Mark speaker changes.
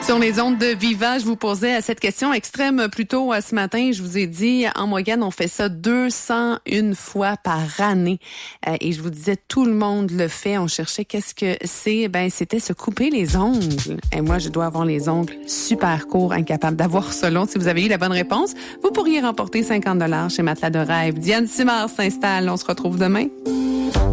Speaker 1: Sur les ondes de Viva, je vous posais cette question extrême plus tôt ce matin. Je vous ai dit, en moyenne, on fait ça 201 fois par année. Et je vous disais, tout le monde le fait. On cherchait qu'est-ce que c'est. Ben, c'était se couper les ongles. Et moi, je dois avoir les ongles super courts, incapable d'avoir ça long. Si vous avez eu la bonne réponse, vous pourriez remporter 50 $ chez Matelas de Rêve. Diane Simard s'installe. On se retrouve demain.